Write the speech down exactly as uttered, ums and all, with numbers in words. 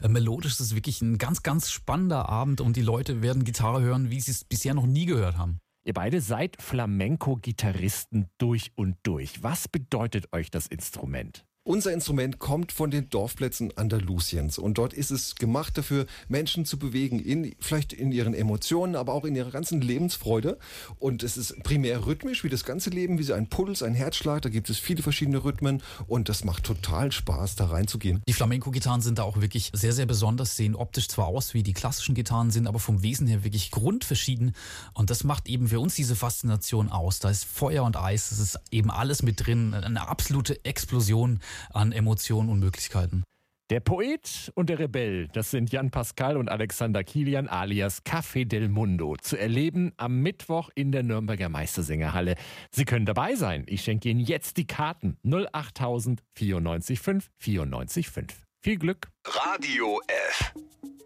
Äh, melodisch ist es wirklich ein ganz, ganz spannender Abend und die Leute werden Gitarre hören, wie sie es bisher noch nie gehört haben. Ihr beide seid Flamenco-Gitarristen durch und durch. Was bedeutet euch das Instrument? Unser Instrument kommt von den Dorfplätzen Andalusiens und dort ist es gemacht dafür, Menschen zu bewegen, in, vielleicht in ihren Emotionen, aber auch in ihrer ganzen Lebensfreude. Und es ist primär rhythmisch, wie das ganze Leben, wie so ein Puls, ein Herzschlag, da gibt es viele verschiedene Rhythmen und das macht total Spaß, da reinzugehen. Die Flamenco-Gitarren sind da auch wirklich sehr, sehr besonders, sehen optisch zwar aus wie die klassischen Gitarren, sind aber vom Wesen her wirklich grundverschieden und das macht eben für uns diese Faszination aus. Da ist Feuer und Eis, es ist eben alles mit drin, eine absolute Explosion an Emotionen und Möglichkeiten. Der Poet und der Rebell, das sind Jan Pascal und Alexander Kilian alias Café del Mundo. Zu erleben am Mittwoch in der Nürnberger Meistersängerhalle. Sie können dabei sein. Ich schenke Ihnen jetzt die Karten. null achttausend vierundneunzig fünf vierundneunzig fünf. Viel Glück. Radio F.